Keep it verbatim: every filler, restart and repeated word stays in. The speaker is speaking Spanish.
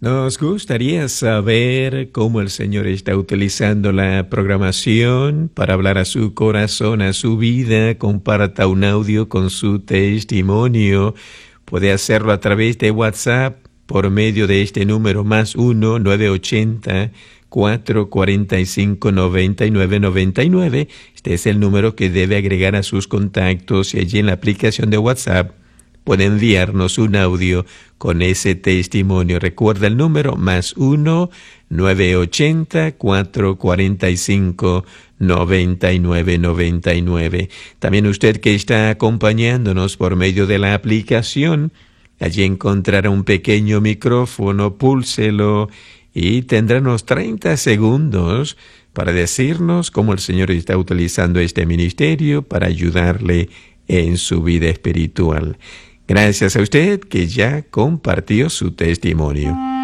Nos gustaría saber cómo el Señor está utilizando la programación para hablar a su corazón, a su vida. Comparta un audio con su testimonio. Puede hacerlo a través de WhatsApp por medio de este número más uno nueve ochenta, cuatro cuarenta y cinco, noventa y nueve noventa y nueve. Este es el número que debe agregar a sus contactos y allí en la aplicación de WhatsApp puede enviarnos un audio con ese testimonio. Recuerda el número más uno nueve ochenta, cuatro cuarenta y cinco, noventa y nueve noventa y nueve. También usted que está acompañándonos por medio de la aplicación, allí encontrará un pequeño micrófono, púlselo y tendrá unos treinta segundos para decirnos cómo el Señor está utilizando este ministerio para ayudarle en su vida espiritual. Gracias a usted que ya compartió su testimonio.